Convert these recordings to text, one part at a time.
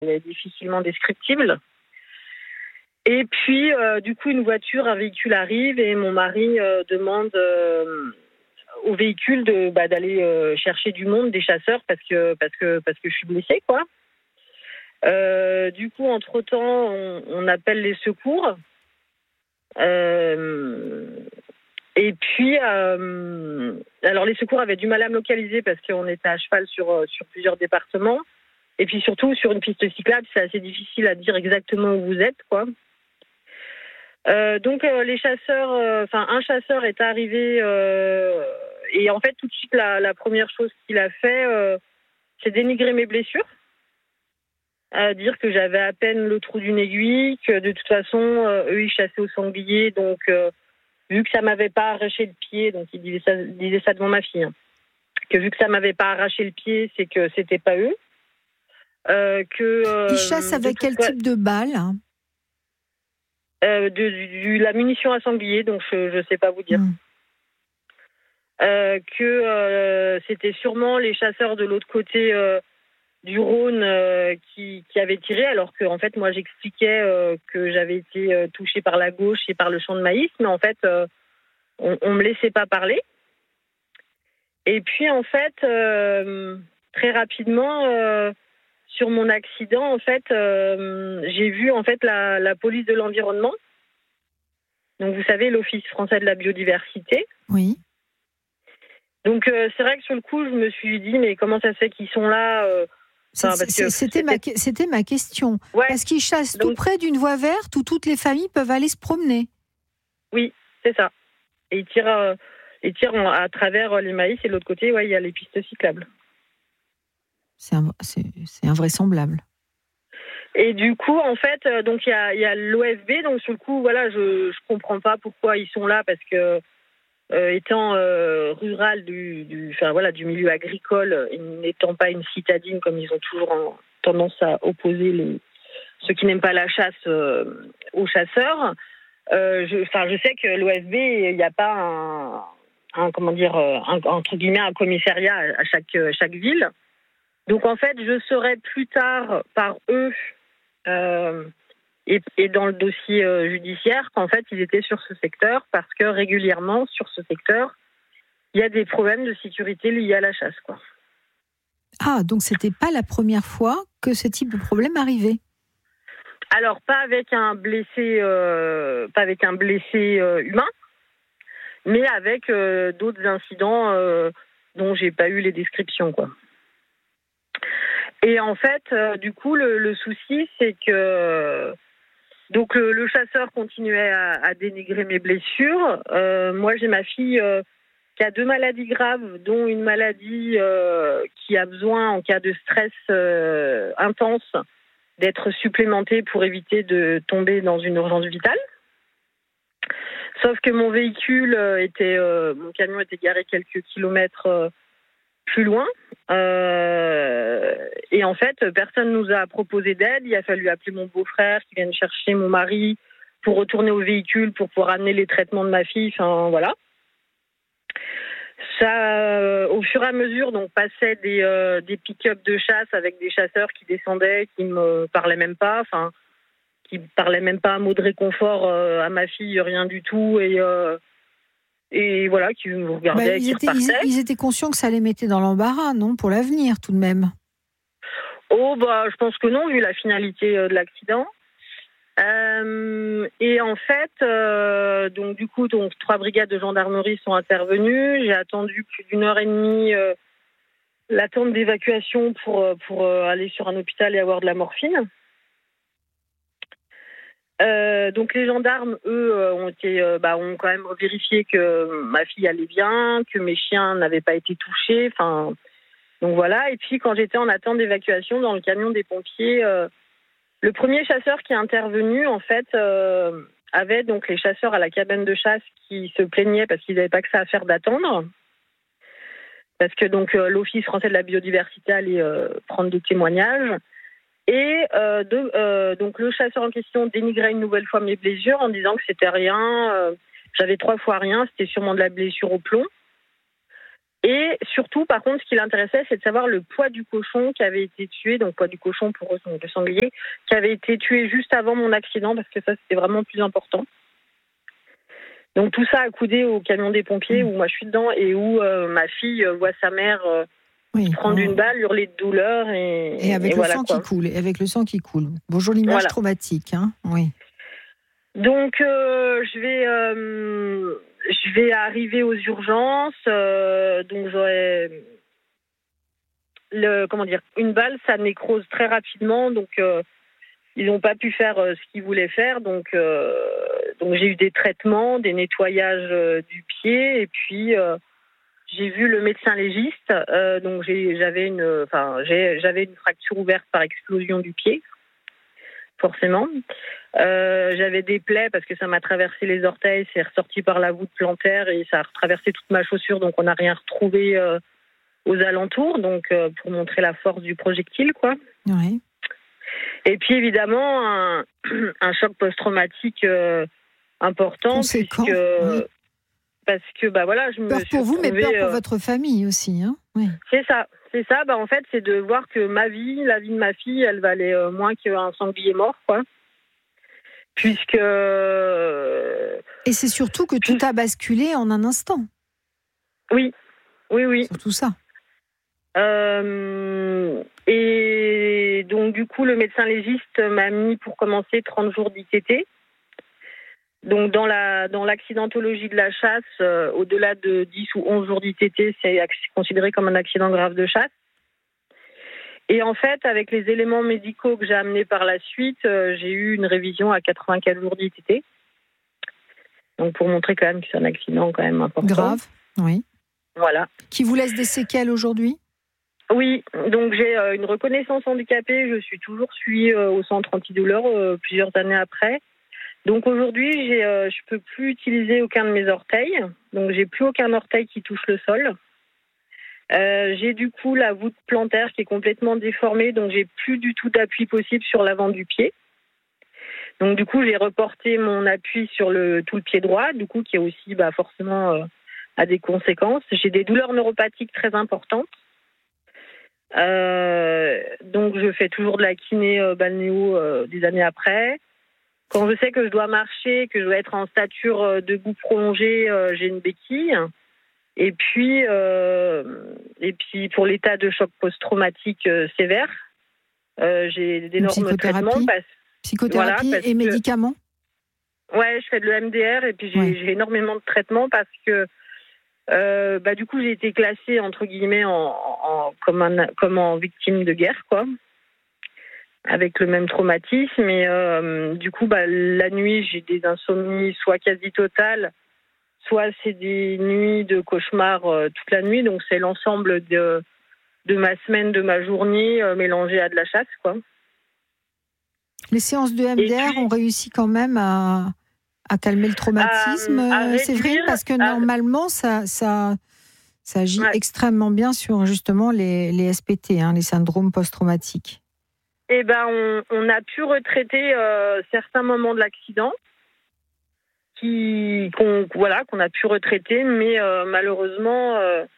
difficilement descriptible. Et puis, du coup, un véhicule arrive et mon mari demande au véhicule d'aller chercher du monde, des chasseurs, parce que je suis blessée, quoi. Du coup, entre-temps, on appelle les secours. Et puis, alors les secours avaient du mal à me localiser parce qu'on était à cheval sur plusieurs départements. Et puis surtout, sur une piste cyclable, c'est assez difficile à dire exactement où vous êtes, quoi. Donc les chasseurs, un chasseur est arrivé et en fait tout de suite la première chose qu'il a fait, c'est dénigrer mes blessures, dire que j'avais à peine le trou d'une aiguille, que de toute façon eux ils chassaient au sanglier, donc vu que ça m'avait pas arraché le pied, donc il disait ça devant ma fille, hein, que vu que ça m'avait pas arraché le pied, c'est que c'était pas eux. Ils chassent avec quel type de balle, hein? De la munition à sanglier, donc je sais pas vous dire. C'était sûrement les chasseurs de l'autre côté du Rhône qui avaient tiré, alors que en fait moi j'expliquais que j'avais été touchée par la gauche et par le champ de maïs, mais en fait on me laissait pas parler. Et puis en fait très rapidement sur mon accident, en fait, j'ai vu en fait la police de l'environnement. Donc, vous savez, l'Office français de la biodiversité. Oui. Donc, c'est vrai que sur le coup, je me suis dit, mais comment ça se fait qu'ils sont là C'était ma question. Ouais. Parce qu'ils chassent tout près d'une voie verte où toutes les familles peuvent aller se promener. Oui, c'est ça. Et ils tirent à travers les maïs et de l'autre côté, il y a les pistes cyclables. C'est invraisemblable. Et du coup, en fait, donc il y a l'OFB. Donc sur le coup, voilà, je comprends pas pourquoi ils sont là, parce que étant rural du milieu agricole, et n'étant pas une citadine comme ils ont toujours tendance à opposer ceux qui n'aiment pas la chasse aux chasseurs. Je sais que l'OFB, il n'y a pas entre guillemets un commissariat à chaque ville. Donc en fait, je saurai plus tard par eux et dans le dossier judiciaire qu'en fait ils étaient sur ce secteur, parce que régulièrement sur ce secteur il y a des problèmes de sécurité liés à la chasse, quoi. Ah, donc c'était pas la première fois que ce type de problème arrivait. Alors pas avec un blessé humain, mais avec d'autres incidents dont j'ai pas eu les descriptions, quoi. Et en fait, du coup, le souci, c'est que donc le chasseur continuait à dénigrer mes blessures. Moi, j'ai ma fille qui a 2 maladies graves, dont une maladie qui a besoin, en cas de stress intense, d'être supplémentée pour éviter de tomber dans une urgence vitale. Sauf que mon véhicule mon camion était garé quelques kilomètres plus loin. Et en fait, personne nous a proposé d'aide. Il a fallu appeler mon beau-frère qui vient chercher mon mari pour retourner au véhicule pour pouvoir amener les traitements de ma fille. Enfin, voilà. Ça, au fur et à mesure, donc passaient des pick-up de chasse avec des chasseurs qui descendaient, qui me parlaient même pas, qui parlaient même pas un mot de réconfort à ma fille, rien du tout, et voilà, qui me regardaient, qui repartaient. Ils étaient conscients que ça les mettait dans l'embarras, non, pour l'avenir, tout de même. Oh, je pense que non, vu la finalité de l'accident. Et en fait, donc du coup, 3 brigades de gendarmerie sont intervenues. J'ai attendu plus d'1h30 l'attente d'évacuation pour aller sur un hôpital et avoir de la morphine. Donc les gendarmes, eux, ont quand même vérifié que ma fille allait bien, que mes chiens n'avaient pas été touchés. Enfin, donc voilà. Et puis quand j'étais en attente d'évacuation dans le camion des pompiers, le premier chasseur qui est intervenu, en fait, avait donc les chasseurs à la cabane de chasse qui se plaignaient parce qu'ils n'avaient pas que ça à faire d'attendre. Parce que donc l'Office français de la biodiversité allait prendre des témoignages. Et donc le chasseur en question dénigrait une nouvelle fois mes blessures en disant que c'était rien. J'avais 3 fois rien, c'était sûrement de la blessure au plomb. Et surtout, par contre, ce qui l'intéressait, c'est de savoir le poids du cochon qui avait été tué, donc poids du cochon pour eux, donc le sanglier, qui avait été tué juste avant mon accident, parce que ça, c'était vraiment plus important. Donc tout ça accoudé au camion des pompiers où moi je suis dedans et où ma fille voit sa mère prendre une balle, hurler de douleur et avec le sang qui coule. Et avec le sang qui coule. Bonjour l'image traumatique, hein. Oui. Donc je vais arriver aux urgences. Donc j'aurais une balle, ça nécrose très rapidement. Donc ils n'ont pas pu faire ce qu'ils voulaient faire. Donc j'ai eu des traitements, des nettoyages du pied et puis j'ai vu le médecin légiste. Donc j'avais une fracture ouverte par explosion du pied. Forcément. J'avais des plaies parce que ça m'a traversé les orteils, c'est ressorti par la voûte plantaire et ça a traversé toute ma chaussure, donc on n'a rien retrouvé aux alentours, donc pour montrer la force du projectile, quoi. Oui. Et puis évidemment, un choc post-traumatique important. Conséquent, parce que je me peur suis pour vous, retrouvée, mais peur pour votre famille aussi, hein. Oui. C'est ça. En fait, c'est de voir que la vie de ma fille, elle valait moins qu'un sanglier mort, quoi. Puisque... Et c'est surtout que tout a basculé en un instant. Oui. Surtout ça. Et donc, du coup, le médecin légiste m'a mis pour commencer 30 jours d'ITT. Donc, dans l'accidentologie de la chasse, au-delà de 10 ou 11 jours d'ITT, c'est considéré comme un accident grave de chasse. Et en fait, avec les éléments médicaux que j'ai amenés par la suite, j'ai eu une révision à 84 jours d'ITT. Donc, pour montrer quand même que c'est un accident quand même important. Grave, oui. Voilà. Qui vous laisse des séquelles aujourd'hui ? Oui, donc j'ai une reconnaissance handicapée. Je suis toujours suivie au centre antidouleur plusieurs années après. Donc aujourd'hui, je peux plus utiliser aucun de mes orteils. Donc j'ai plus aucun orteil qui touche le sol. J'ai du coup la voûte plantaire qui est complètement déformée, donc j'ai plus du tout d'appui possible sur l'avant du pied. Donc du coup, j'ai reporté mon appui sur tout le pied droit, du coup qui est aussi forcément a des conséquences. J'ai des douleurs neuropathiques très importantes. Donc je fais toujours de la kiné balnéo des années après. Quand je sais que je dois marcher, que je dois être en stature debout prolongée, j'ai une béquille. Et puis pour l'état de choc post-traumatique sévère, j'ai d'énormes traitements. Psychothérapie et médicaments. Ouais, je fais de l'EMDR et puis j'ai énormément de traitements parce que du coup j'ai été classée entre guillemets comme en victime de guerre, quoi, avec le même traumatisme. Et du coup la nuit j'ai des insomnies soit quasi totales, soit c'est des nuits de cauchemars toute la nuit. Donc c'est l'ensemble de ma semaine, de ma journée mélangée à de la chasse, quoi. Les séances de MDR ont réussi quand même à calmer le traumatisme, Séverine, parce que normalement ça agit extrêmement bien sur justement les SPT, les syndromes post-traumatiques. Eh ben, on a pu retraiter certains moments de l'accident qu'on a pu retraiter, mais malheureusement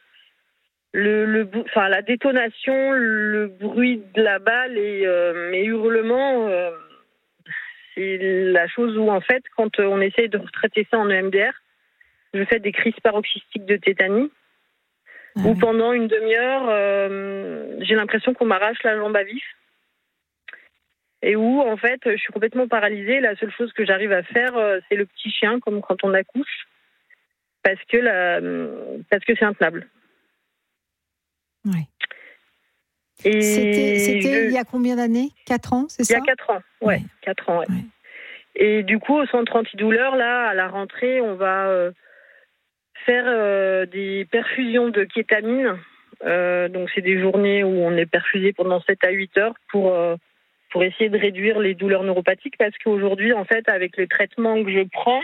la détonation, le bruit de la balle et mes hurlements, c'est la chose où en fait quand on essaye de retraiter ça en EMDR, je fais des crises paroxystiques de tétanie où pendant une demi-heure j'ai l'impression qu'on m'arrache la jambe à vif. Et où, en fait, je suis complètement paralysée. La seule chose que j'arrive à faire, c'est le petit chien, comme quand on accouche, parce que c'est intenable. Oui. Et c'était il y a combien d'années ? 4 ans, c'est ça ? Il y a 4 ans, ouais. 4 ans, ouais. Ouais. Et du coup, au centre antidouleur, là, à la rentrée, on va faire des perfusions de kétamine. Donc, c'est des journées où on est perfusé pendant 7 à 8 heures pour essayer de réduire les douleurs neuropathiques, parce qu'aujourd'hui, en fait, avec les traitements que je prends,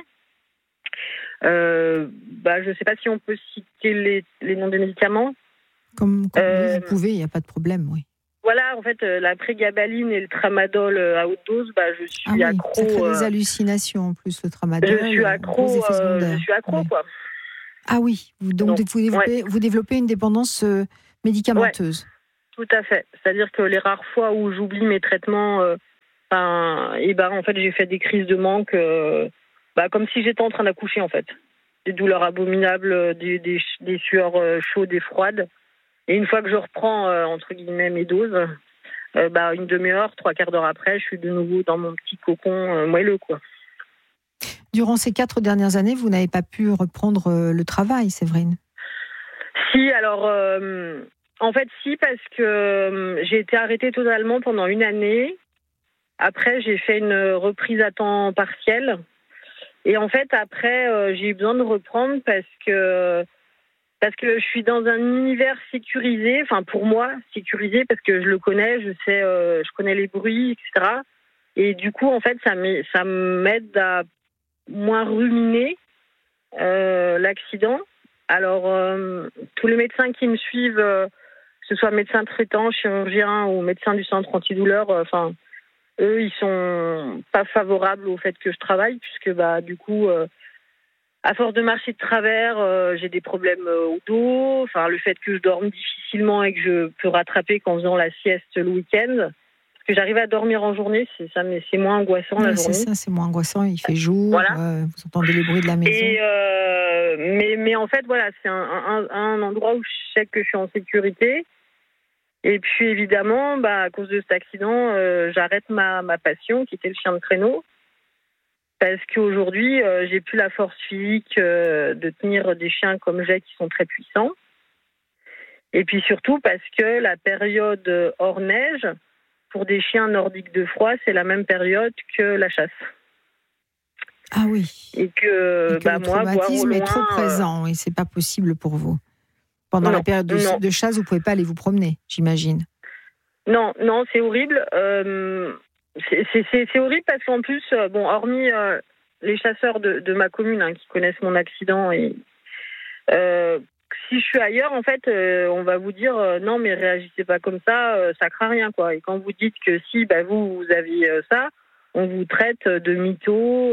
je ne sais pas si on peut citer les noms des médicaments. Comme vous pouvez, il n'y a pas de problème, oui. Voilà, en fait, la prégabaline et le tramadol à haute dose, je suis accro. Ça fait des hallucinations en plus, le tramadol. Je suis accro, quoi. Ah oui, donc vous développez une dépendance médicamenteuse. Ouais, tout à fait. C'est-à-dire que les rares fois où j'oublie mes traitements, en fait, j'ai fait des crises de manque, comme si j'étais en train d'accoucher, en fait. Des douleurs abominables, des sueurs chaudes et froides. Et une fois que je reprends, entre guillemets, mes doses, une demi-heure, 3/4 d'heure après, je suis de nouveau dans mon petit cocon moelleux, quoi. Durant ces 4 dernières années, vous n'avez pas pu reprendre le travail, Séverine? Si, alors, en fait, si, parce que j'ai été arrêtée totalement pendant 1 année. Après, j'ai fait une reprise à temps partiel. Et en fait, après, j'ai eu besoin de reprendre parce que je suis dans un univers sécurisé, enfin pour moi, sécurisé parce que je le connais, je sais, je connais les bruits, etc. Et du coup, en fait, ça m'aide à moins ruminer l'accident. Alors, tous les médecins qui me suivent, que ce soit médecins traitants, chirurgiens ou médecins du centre antidouleur, eux, ils sont pas favorables au fait que je travaille, puisque du coup, à force de marcher de travers, j'ai des problèmes au dos. Enfin, le fait que je dorme difficilement et que je peux rattraper qu'en faisant la sieste le week-end. Parce que j'arrive à dormir en journée, c'est ça, mais c'est moins angoissant la journée. C'est ça, c'est moins angoissant. Il fait jour, voilà. Vous entendez les bruits de la maison. Et, mais en fait, voilà, c'est un endroit où je sais que je suis en sécurité. Et puis évidemment, à cause de cet accident, j'arrête ma passion, qui était le chien de traîneau. Parce qu'aujourd'hui, j'ai plus la force physique de tenir des chiens comme j'ai, qui sont très puissants. Et puis surtout parce que la période hors neige, pour des chiens nordiques de froid, c'est la même période que la chasse. Ah oui. Et que le traumatisme est trop présent, et c'est pas possible pour vous. Pendant la période de chasse, vous pouvez pas aller vous promener, j'imagine. Non, c'est horrible. C'est horrible parce qu'en plus, hormis les chasseurs de ma commune qui connaissent mon accident, et si je suis ailleurs, en fait, on va vous dire non, mais réagissez pas comme ça, ça craint rien, quoi. Et quand vous dites que si, vous aviez ça, on vous traite de mytho.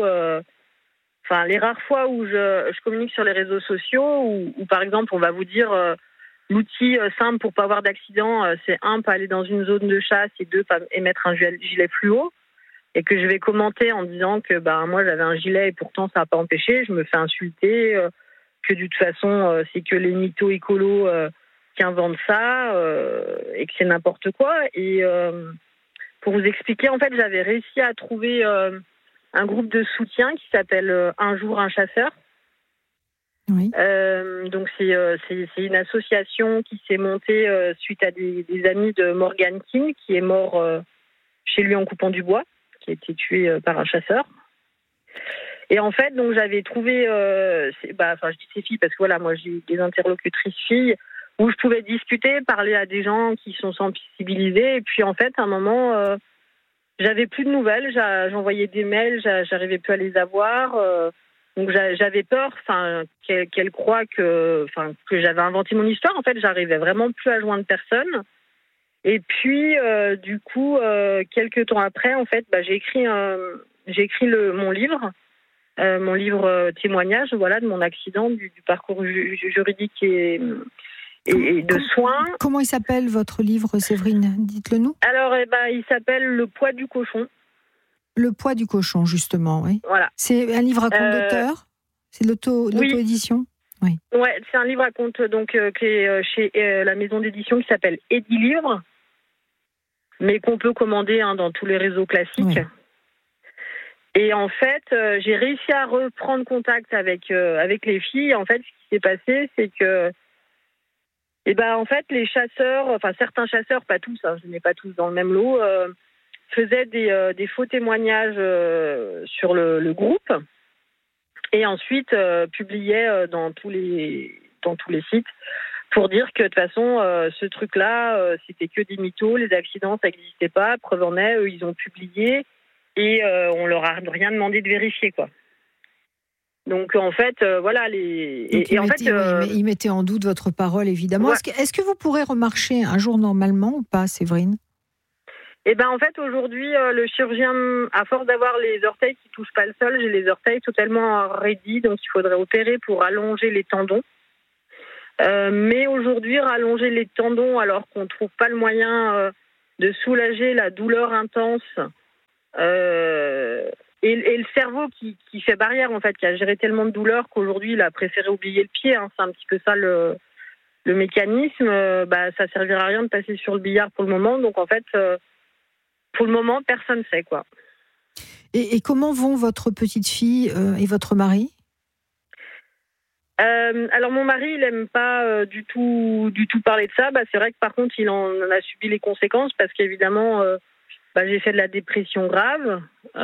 Les rares fois où je communique sur les réseaux sociaux, où par exemple, on va vous dire l'outil simple pour pas avoir d'accident, c'est 1, pas aller dans une zone de chasse, et 2, pas émettre un gilet fluo, et que je vais commenter en disant que moi j'avais un gilet et pourtant ça n'a pas empêché, je me fais insulter, que de toute façon c'est que les mythos écolos qui inventent ça, et que c'est n'importe quoi. Et pour vous expliquer, en fait, j'avais réussi à trouver un groupe de soutien qui s'appelle Un jour un chasseur. Oui. Donc c'est une association qui s'est montée suite à des amis de Morgan King, qui est mort chez lui en coupant du bois, qui a été tué par un chasseur. Et en fait, donc j'avais trouvé, je dis ces filles parce que voilà, moi j'ai eu des interlocutrices filles où je pouvais discuter, parler à des gens qui sont sensibilisés. Et puis en fait, à un moment, j'avais plus de nouvelles, j'envoyais des mails, j'arrivais plus à les avoir. Donc j'avais peur, qu'elle croie que j'avais inventé mon histoire. En fait, j'arrivais vraiment plus à joindre personne. Et puis du coup, quelques temps après, en fait, j'ai écrit mon livre témoignage, voilà, de mon accident, du parcours juridique et de soins. Comment il s'appelle votre livre, Séverine? Dites-le nous. Alors, il s'appelle Le poids du cochon. Le poids du cochon, justement, oui. Voilà. C'est un livre à compte d'auteur? C'est l'auto-édition? Oui. Ouais, c'est un livre à compte qui est chez la maison d'édition qui s'appelle Edilivre, mais qu'on peut commander dans tous les réseaux classiques. Oui. Et en fait, j'ai réussi à reprendre contact avec les filles. En fait, ce qui s'est passé, c'est que en fait, les chasseurs, certains chasseurs, pas tous, je n'ai pas tous dans le même lot, faisaient des faux témoignages sur le groupe, et ensuite publiaient dans tous les sites pour dire que de toute façon, ce truc-là, c'était que des mythos, les accidents, ça n'existait pas. Preuve en est, eux, ils ont publié et on leur a rien demandé de vérifier, quoi. Donc en fait, voilà ils mettaient en doute votre parole, évidemment. Ouais. Est-ce que vous pourrez remarcher un jour normalement ou pas, Séverine? Et ben en fait aujourd'hui le chirurgien, à force d'avoir les orteils qui touchent pas le sol, j'ai les orteils totalement raidis, donc il faudrait opérer pour allonger les tendons. Mais aujourd'hui rallonger les tendons alors qu'on trouve pas le moyen de soulager la douleur intense et le cerveau qui fait barrière en fait, qui a géré tellement de douleur qu'aujourd'hui il a préféré oublier le pied. Hein, c'est un petit peu ça le mécanisme. Ça servira à rien de passer sur le billard pour le moment. Donc en fait pour le moment, personne ne sait, quoi. Et comment vont votre petite fille et votre mari ? Alors mon mari, il n'aime pas du tout parler de ça. C'est vrai que par contre, il en a subi les conséquences parce qu'évidemment, j'ai fait de la dépression grave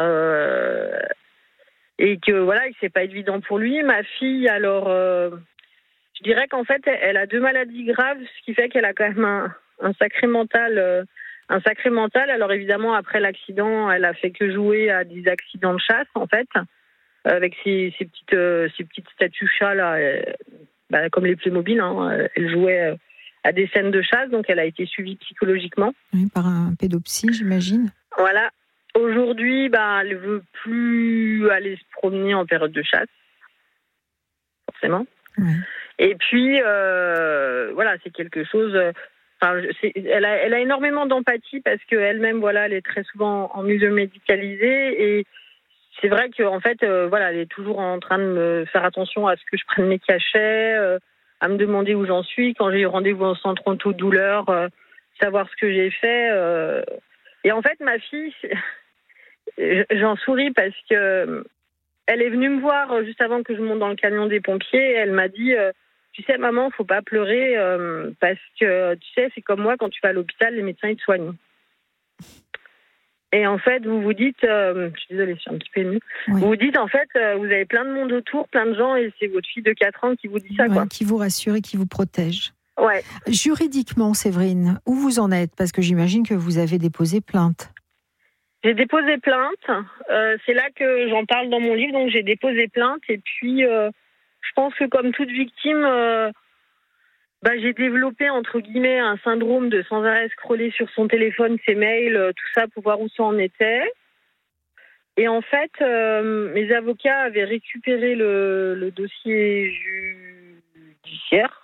et que voilà, c'est pas évident pour lui. Ma fille, alors, je dirais qu'en fait, elle a 2 maladies graves, ce qui fait qu'elle a quand même un sacré mental. Alors évidemment, après l'accident, elle a fait que jouer à des accidents de chasse, en fait, avec ses petites statues chats là, comme les Playmobil. Hein, elle jouait à des scènes de chasse, donc elle a été suivie psychologiquement. Oui, par un pédopsie, j'imagine. Voilà. Aujourd'hui, elle veut plus aller se promener en période de chasse, forcément. Oui. Et puis, voilà, c'est quelque chose. Elle a énormément d'empathie parce qu'elle-même, voilà, elle est très souvent en milieu médicalisé et c'est vrai qu'en fait, elle est toujours en train de me faire attention à ce que je prenne mes cachets, à me demander où j'en suis quand j'ai eu rendez-vous en centre anti-douleur, savoir ce que j'ai fait. Et en fait, ma fille, j'en souris parce que elle est venue me voir juste avant que je monte dans le camion des pompiers. Et elle m'a dit. Tu sais, maman, faut pas pleurer parce que, tu sais, c'est comme moi, quand tu vas à l'hôpital, les médecins, ils te soignent. Et en fait, vous vous dites, je suis désolée, je suis un petit peu émue, oui. Vous vous dites, en fait, vous avez plein de monde autour, plein de gens, et c'est votre fille de 4 ans qui vous dit ça, quoi. Qui vous rassure et qui vous protège. Ouais. Juridiquement, Séverine, où vous en êtes ? Parce que j'imagine que vous avez déposé plainte. J'ai déposé plainte. C'est là que j'en parle dans mon livre, donc j'ai déposé plainte, et puis... je pense que comme toute victime, j'ai développé, entre guillemets, un syndrome de sans arrêt scroller sur son téléphone, ses mails, tout ça pour voir où ça en était. Et en fait, mes avocats avaient récupéré le dossier judiciaire.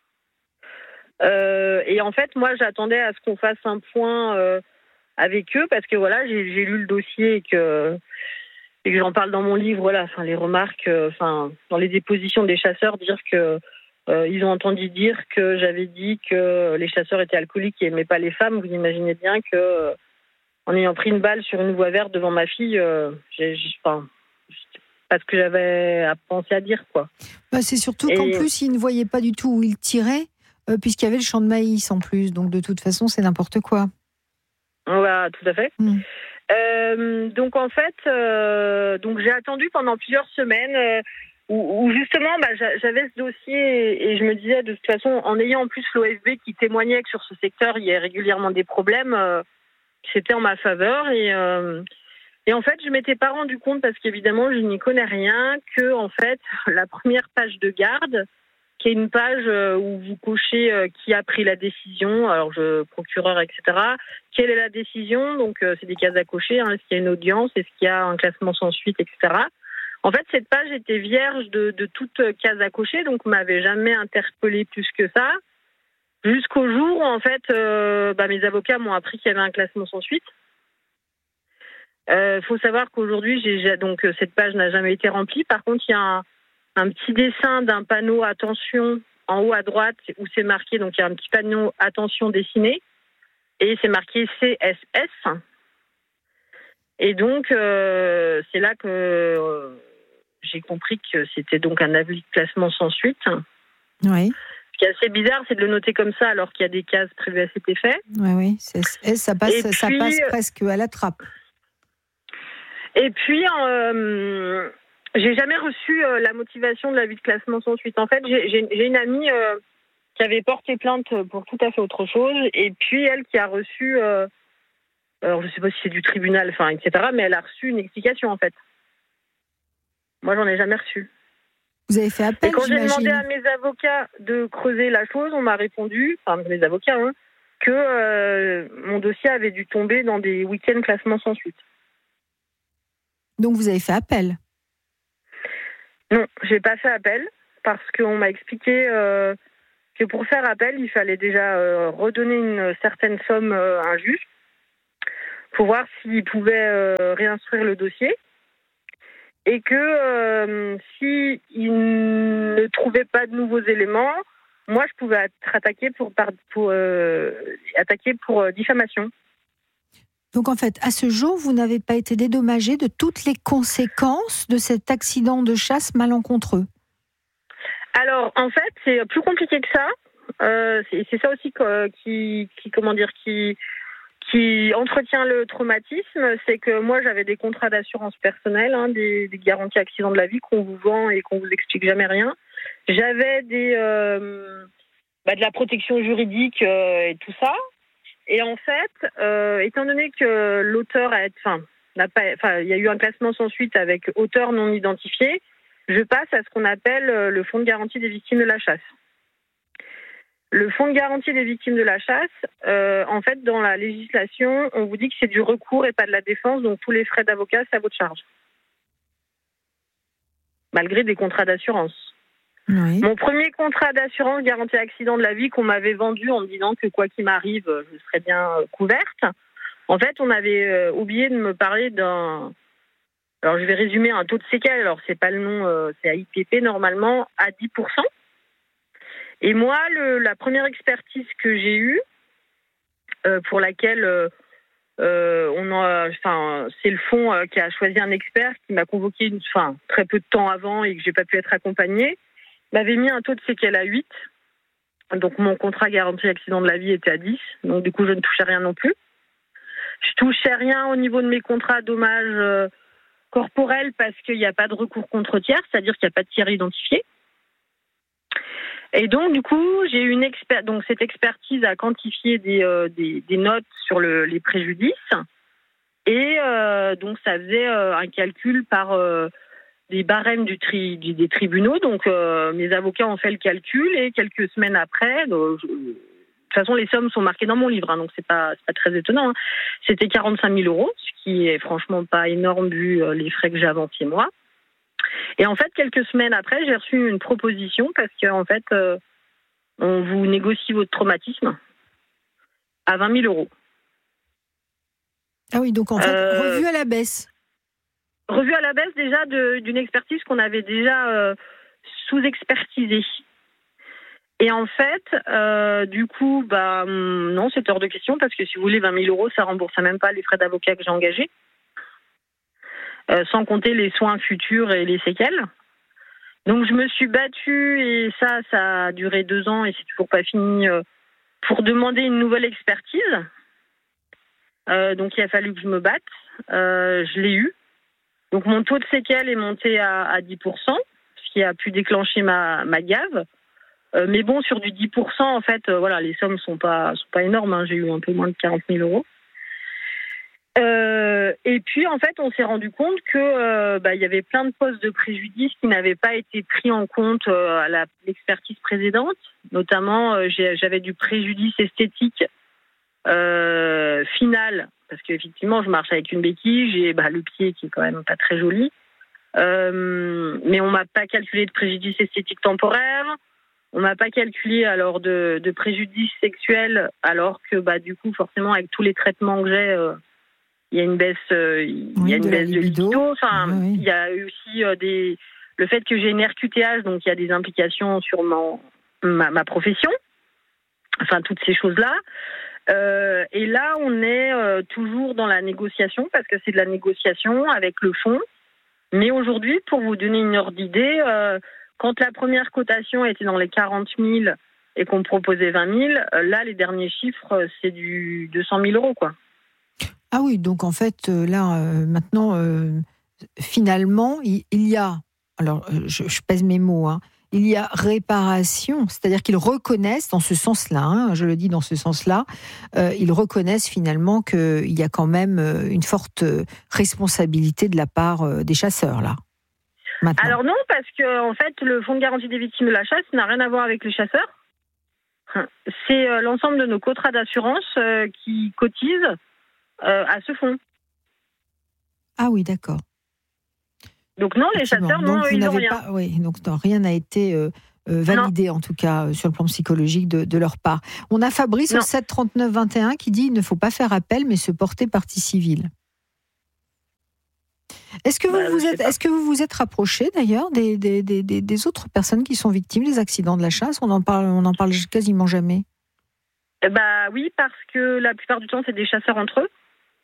Et en fait, moi, j'attendais à ce qu'on fasse un point avec eux parce que voilà, j'ai lu le dossier et que j'en parle dans mon livre, voilà, les remarques, dans les dépositions des chasseurs, dire que ils ont entendu dire que j'avais dit que les chasseurs étaient alcooliques et n'aimaient pas les femmes. Vous imaginez bien que, en ayant pris une balle sur une voie verte devant ma fille, c'est pas ce que j'avais à penser à dire, quoi. C'est surtout qu'en plus, ils ne voyaient pas du tout où ils tiraient, puisqu'il y avait le champ de maïs en plus. Donc, de toute façon, c'est n'importe quoi. Voilà, tout à fait. Donc en fait, j'ai attendu pendant plusieurs semaines où justement j'avais ce dossier et je me disais de toute façon, en ayant en plus l'OFB qui témoignait que sur ce secteur il y a régulièrement des problèmes, c'était en ma faveur et en fait je m'étais pas rendu compte parce qu'évidemment je n'y connais rien que en fait la première page de garde qui est une page où vous cochez qui a pris la décision, alors procureur, etc. Quelle est la décision ? Donc c'est des cases à cocher, est-ce qu'il y a une audience, est-ce qu'il y a un classement sans suite, etc. En fait, cette page était vierge de toute case à cocher, donc m'avait jamais interpellée plus que ça, jusqu'au jour où en fait mes avocats m'ont appris qu'il y avait un classement sans suite. Faut savoir qu'aujourd'hui, donc cette page n'a jamais été remplie. Par contre, il y a un petit dessin d'un panneau attention en haut à droite où c'est marqué, donc il y a un petit panneau attention dessiné et c'est marqué CSS. Et donc c'est là que j'ai compris que c'était donc un avis de classement sans suite. Oui. Ce qui est assez bizarre, c'est de le noter comme ça alors qu'il y a des cases prévues à cet effet. Oui, CSS, ça passe presque à la trappe. Et puis j'ai jamais reçu la motivation de l'avis de classement sans suite. En fait, j'ai une amie qui avait porté plainte pour tout à fait autre chose, et puis elle qui a reçu, alors je sais pas si c'est du tribunal, etc., mais elle a reçu une explication en fait. Moi, j'en ai jamais reçu. Vous avez fait appel, et quand j'imagine. J'ai demandé à mes avocats de creuser la chose, on m'a répondu, mes avocats, que mon dossier avait dû tomber dans des week-ends classement sans suite. Donc vous avez fait appel? Non, j'ai pas fait appel parce qu'on m'a expliqué que pour faire appel, il fallait déjà redonner une certaine somme à un juge pour voir s'il pouvait réinstruire le dossier et que s'il ne trouvait pas de nouveaux éléments, moi je pouvais être attaquée pour diffamation. Donc en fait, à ce jour, vous n'avez pas été dédommagé de toutes les conséquences de cet accident de chasse malencontreux? Alors en fait, c'est plus compliqué que ça. C'est ça aussi qui entretient le traumatisme, c'est que moi j'avais des contrats d'assurance personnelle, des garanties accident de la vie qu'on vous vend et qu'on vous explique jamais rien. J'avais de la protection juridique et tout ça. Et en fait, étant donné que l'auteur il y a eu un classement sans suite avec auteur non identifié, je passe à ce qu'on appelle le fonds de garantie des victimes de la chasse. Le fonds de garantie des victimes de la chasse, en fait, dans la législation, on vous dit que c'est du recours et pas de la défense, donc tous les frais d'avocat, c'est à votre charge. Malgré des contrats d'assurance. Oui. Mon premier contrat d'assurance garantie accident de la vie qu'on m'avait vendu en me disant que quoi qu'il m'arrive, je serais bien couverte. En fait, on avait oublié de me parler d'un... Alors, je vais résumer un taux de séquelles. Alors, c'est pas le nom, c'est AIPP, normalement, à 10%. Et moi, la première expertise que j'ai eue, pour laquelle c'est le fonds qui a choisi un expert qui m'a convoqué très peu de temps avant et que j'ai pas pu être accompagnée, m'avait mis un taux de séquelles à 8. Donc mon contrat garantie accident de la vie était à 10. Donc du coup, je ne touchais rien non plus. Je touchais rien au niveau de mes contrats dommages corporels parce qu'il n'y a pas de recours contre tiers, c'est-à-dire qu'il n'y a pas de tiers identifié. Et donc, du coup, j'ai eu donc cette expertise a quantifié des notes sur les préjudices. Et donc, ça faisait un calcul par des barèmes des tribunaux. Donc, mes avocats ont fait le calcul et quelques semaines après, de toute façon, les sommes sont marquées dans mon livre, donc c'est pas très étonnant. C'était 45 000 €, ce qui est franchement pas énorme vu les frais que j'ai avancés moi. Et en fait, quelques semaines après, j'ai reçu une proposition parce qu'en fait, on vous négocie votre traumatisme à 20 000 €. Ah oui, donc en fait, revu à la baisse. Revu à la baisse déjà d'une expertise qu'on avait déjà sous-expertisée. Et en fait, du coup, non, c'est hors de question parce que si vous voulez 20 000 €, ça rembourse même pas les frais d'avocat que j'ai engagés. Sans compter les soins futurs et les séquelles. Donc je me suis battue et ça a duré 2 ans et c'est toujours pas fini pour demander une nouvelle expertise. Donc il a fallu que je me batte. Je l'ai eu. Donc mon taux de séquelles est monté à 10%, ce qui a pu déclencher ma gave. Mais bon, sur du 10%, en fait, les sommes sont pas énormes. J'ai eu un peu moins de 40 000 €. Et puis en fait, on s'est rendu compte que il y avait plein de postes de préjudice qui n'avaient pas été pris en compte à l'expertise précédente. Notamment, j'avais du préjudice esthétique final parce qu'effectivement, je marche avec une béquille, j'ai le pied qui est quand même pas très joli. Mais on m'a pas calculé de préjudice esthétique temporaire. On m'a pas calculé alors de préjudice sexuel, alors que du coup, forcément, avec tous les traitements que j'ai. Il y a une baisse, de libido. Oui. Il y a aussi le fait que j'ai une RQTH, donc il y a des implications sur ma profession. Enfin, toutes ces choses-là. Et là, on est toujours dans la négociation, parce que c'est de la négociation avec le fonds. Mais aujourd'hui, pour vous donner une ordre d'idée, quand la première cotation était dans les 40 000 et qu'on me proposait 20 000, là, les derniers chiffres, c'est du 200 000 €, quoi. Ah oui, donc en fait, maintenant, finalement, il y a, alors je pèse mes mots, il y a réparation, c'est-à-dire qu'ils reconnaissent dans ce sens-là, je le dis dans ce sens-là, ils reconnaissent finalement qu'il y a quand même une forte responsabilité de la part des chasseurs, là. Maintenant. Alors non, parce que en fait, le fonds de garantie des victimes de la chasse n'a rien à voir avec les chasseurs. C'est l'ensemble de nos contrats d'assurance qui cotisent à ce fonds. Ah oui, d'accord. Donc non, les chasseurs, non, ils n'ont rien. Oui, donc non, rien n'a été validé, en tout cas, sur le plan psychologique de leur part. On a Fabrice au 7 39 21 qui dit « Il ne faut pas faire appel, mais se porter partie civile ». Est-ce que vous vous êtes rapproché d'ailleurs des autres personnes qui sont victimes des accidents de la chasse ? On en parle quasiment jamais. Oui, parce que la plupart du temps, c'est des chasseurs entre eux.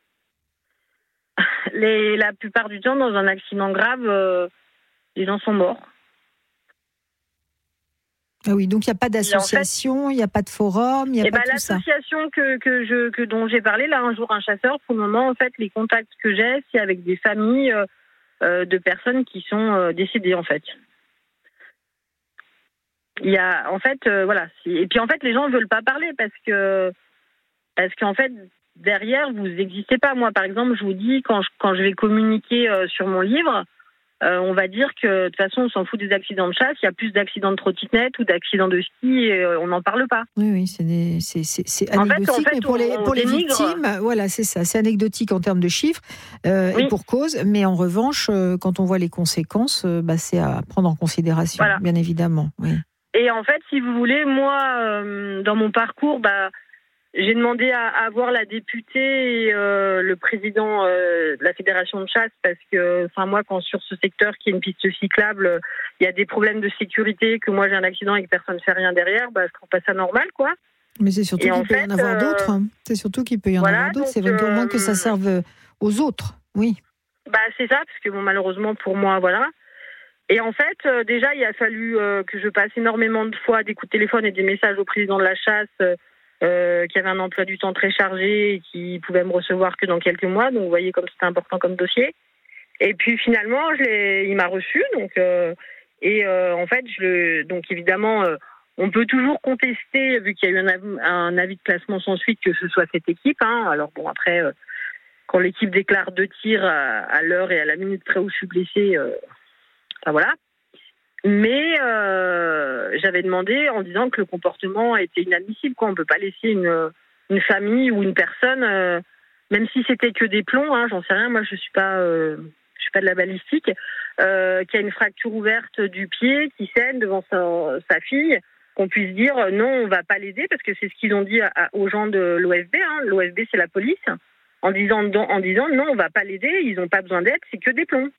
La plupart du temps, dans un accident grave, les gens sont morts. Ah oui, donc il n'y a pas d'association, il n'y a pas de forum, il n'y a pas tout ça. L'association dont j'ai parlé, là, un jour, un chasseur, pour le moment, en fait, les contacts que j'ai, c'est avec des familles de personnes qui sont décédées, en fait. Il y a, en fait, voilà. Et puis, en fait, les gens ne veulent pas parler parce qu'en fait, derrière, vous n'existez pas. Moi, par exemple, je vous dis, quand je vais communiquer sur mon livre, on va dire que de toute façon, on s'en fout des accidents de chasse. Il y a plus d'accidents de trottinette ou d'accidents de ski et on n'en parle pas. Oui, c'est anecdotique. Mais pour les victimes, voilà, c'est ça. C'est anecdotique en termes de chiffres et pour cause. Mais en revanche, quand on voit les conséquences, c'est à prendre en considération, bien évidemment. Oui. Et en fait, si vous voulez, moi, dans mon parcours, j'ai demandé à voir la députée et le président de la fédération de chasse parce que, moi, quand sur ce secteur qui est une piste cyclable, il y a des problèmes de sécurité, que moi j'ai un accident et que personne ne fait rien derrière, je trouve pas ça normal, quoi. Mais c'est surtout qu'il peut y en avoir d'autres. C'est surtout qu'il peut y en avoir d'autres. C'est vrai au moins que ça serve aux autres, oui. C'est ça, parce que malheureusement pour moi, voilà. Et en fait, déjà, il a fallu que je passe énormément de fois des coups de téléphone et des messages au président de la chasse. Qui avait un emploi du temps très chargé et qui pouvait me recevoir que dans quelques mois. Donc, vous voyez comme c'était important comme dossier. Et puis, finalement, il m'a reçu. Donc, en fait, donc évidemment, on peut toujours contester, vu qu'il y a eu un avis de classement sans suite, que ce soit cette équipe. Alors, bon, après, quand l'équipe déclare 2 tirs à l'heure et à la minute près où je suis blessée, voilà. Mais j'avais demandé en disant que le comportement était inadmissible. On ne peut pas laisser une famille ou une personne, même si c'était que des plombs, j'en sais rien, moi je suis pas de la balistique, qui a une fracture ouverte du pied, qui saigne devant sa fille, qu'on puisse dire non, on ne va pas l'aider, parce que c'est ce qu'ils ont dit aux gens de l'OFB. L'OFB, c'est la police, en disant non, on ne va pas l'aider, ils n'ont pas besoin d'aide, c'est que des plombs.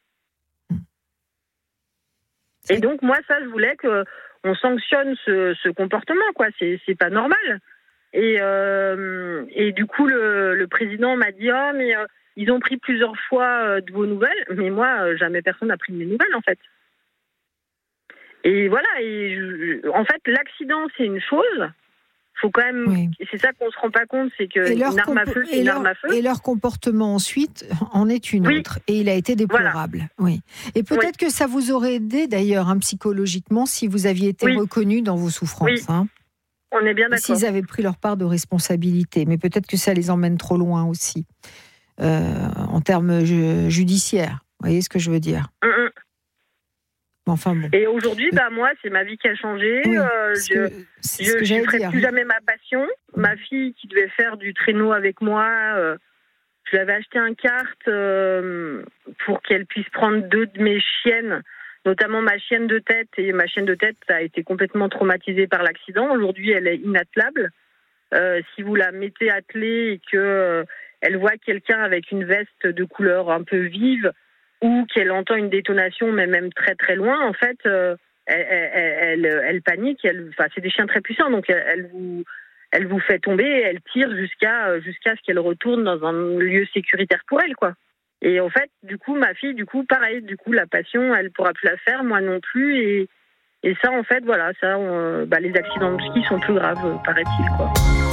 Et donc, moi, ça, je voulais qu'on sanctionne ce comportement, quoi. C'est pas normal. Et du coup, le président m'a dit « Oh, mais ils ont pris plusieurs fois de vos nouvelles. » Mais moi, jamais personne n'a pris de mes nouvelles, en fait. Et voilà. En fait, l'accident, c'est une chose. Faut quand même. Oui. C'est ça qu'on se rend pas compte, c'est qu'une arme à feu, c'est une arme à feu. Et leur comportement ensuite en est une autre. Et il a été déplorable. Voilà. Oui. Et peut-être que ça vous aurait aidé d'ailleurs psychologiquement si vous aviez été reconnu dans vos souffrances. Oui. On est bien d'accord. S'ils avaient pris leur part de responsabilité, mais peut-être que ça les emmène trop loin aussi en termes judiciaires. Vous voyez ce que je veux dire? Enfin, bon. Et aujourd'hui, moi, c'est ma vie qui a changé. Oui, je ne ferai plus jamais ma passion. Ma fille qui devait faire du traîneau avec moi, je lui avais acheté un kart pour qu'elle puisse prendre 2 de mes chiennes, notamment ma chienne de tête. Et ma chienne de tête a été complètement traumatisée par l'accident. Aujourd'hui, elle est inattelable. Si vous la mettez attelée et qu'elle voit quelqu'un avec une veste de couleur un peu vive, ou qu'elle entend une détonation, mais même très très loin, en fait, elle panique. C'est des chiens très puissants, donc elle vous fait tomber, elle tire jusqu'à ce qu'elle retourne dans un lieu sécuritaire pour elle, quoi. Et en fait, du coup, ma fille, pareil, la passion, elle pourra plus la faire, moi non plus, et ça, en fait, voilà, ça, les accidents de ski sont plus graves, paraît-il, quoi.